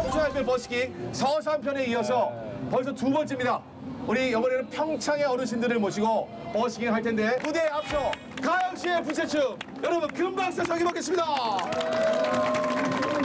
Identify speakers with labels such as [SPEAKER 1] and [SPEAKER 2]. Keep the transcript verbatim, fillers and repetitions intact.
[SPEAKER 1] 춘추할배 버스킹 서산편에 이어서 벌써 두 번째입니다. 우리 이번에는 평창의 어르신들을 모시고 버스킹 할 텐데 무대에 앞서 가영 씨의 부채춤 여러분 금방 서서 먹겠습니다.